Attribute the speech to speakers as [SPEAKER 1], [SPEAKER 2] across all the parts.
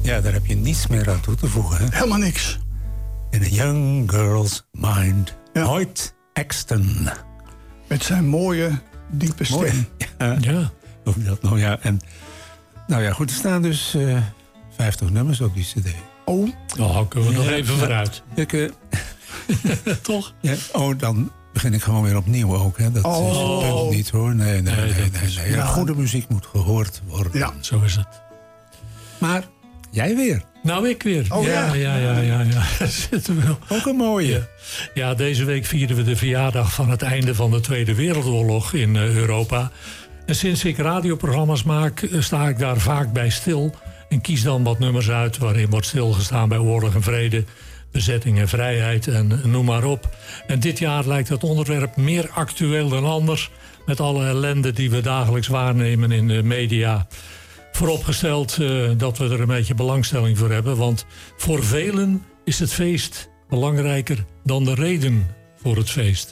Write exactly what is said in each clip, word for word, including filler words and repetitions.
[SPEAKER 1] Ja, daar heb je niets meer aan toe te voegen. Hè?
[SPEAKER 2] Helemaal niks.
[SPEAKER 1] In a young girl's mind.
[SPEAKER 2] Ja.
[SPEAKER 1] Hoyt Axton.
[SPEAKER 2] Met zijn mooie, diepe stem.
[SPEAKER 1] Mooi. Ja.
[SPEAKER 3] Ja.
[SPEAKER 1] Of dat nou ja. En, nou ja, goed. Er staan dus uh, vijftig nummers op die cd.
[SPEAKER 2] Oh.
[SPEAKER 3] Nou, kunnen we nog
[SPEAKER 1] Ja,
[SPEAKER 3] even
[SPEAKER 1] ja.
[SPEAKER 3] vooruit.
[SPEAKER 1] Ik, uh,
[SPEAKER 3] Toch?
[SPEAKER 1] ja, oh, dan begin ik gewoon weer opnieuw ook. Hè. Dat
[SPEAKER 2] Oh.
[SPEAKER 1] is het punt niet hoor. Nee, nee,
[SPEAKER 3] Nee,
[SPEAKER 1] nee.
[SPEAKER 3] dat
[SPEAKER 1] nee,
[SPEAKER 3] is-
[SPEAKER 1] nee. Ja,
[SPEAKER 2] ja.
[SPEAKER 1] goede muziek moet gehoord worden.
[SPEAKER 2] Ja.
[SPEAKER 3] Zo is het.
[SPEAKER 1] Maar jij weer.
[SPEAKER 3] Nou, ik weer.
[SPEAKER 2] Oh,
[SPEAKER 3] ja,
[SPEAKER 2] ja.
[SPEAKER 3] ja, ja, ja, ja. Daar zitten we wel.
[SPEAKER 1] Ook een mooie.
[SPEAKER 3] Ja, deze week vieren we de verjaardag van het einde van de Tweede Wereldoorlog in uh, Europa. En sinds ik radioprogramma's maak, uh, sta ik daar vaak bij stil. En kies dan wat nummers uit waarin wordt stilgestaan bij oorlog en vrede, bezetting en vrijheid en uh, noem maar op. En dit jaar lijkt het onderwerp meer actueel dan anders, met alle ellende die we dagelijks waarnemen in de media. Vooropgesteld uh, dat we er een beetje belangstelling voor hebben. Want voor velen is het feest belangrijker dan de reden voor het feest.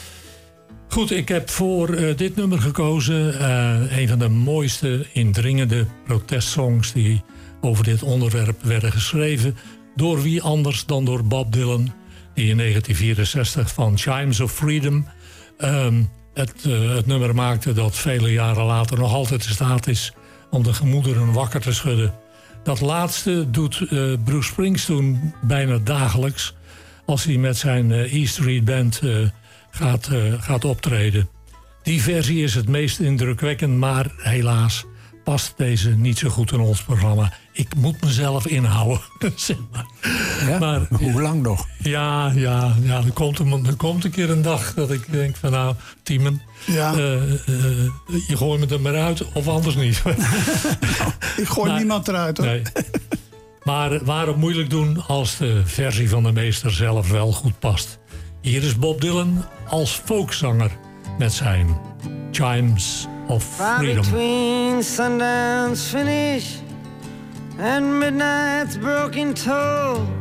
[SPEAKER 3] Goed, ik heb voor uh, dit nummer gekozen. Uh, een van de mooiste, indringende protestsongs die over dit onderwerp werden geschreven. Door wie anders dan door Bob Dylan. Die in negentien vierenzestig van Chimes of Freedom um, het, uh, het nummer maakte dat vele jaren later nog altijd in staat is om de gemoederen wakker te schudden. Dat laatste doet uh, Bruce Springsteen bijna dagelijks als hij met zijn uh, E Street Band uh, gaat, uh, gaat optreden. Die versie is het meest indrukwekkend, maar helaas past deze niet zo goed in ons programma. Ik moet mezelf inhouden. Zeg maar.
[SPEAKER 1] Ja?
[SPEAKER 3] Maar,
[SPEAKER 1] hoe lang nog?
[SPEAKER 3] Ja, ja, ja er, komt een, er komt een keer een dag dat ik denk van nou, Tiemen,
[SPEAKER 2] Ja.
[SPEAKER 3] uh, uh, je gooit me er maar uit of anders niet.
[SPEAKER 2] Ik gooi
[SPEAKER 3] Maar-
[SPEAKER 2] niemand eruit hoor.
[SPEAKER 3] Nee. Maar waarom moeilijk doen als de versie van de meester zelf wel goed past? Hier is Bob Dylan als folkzanger met zijn Chimes of
[SPEAKER 4] Far
[SPEAKER 3] Freedom.
[SPEAKER 4] between sundown's finish and midnight's broken toll,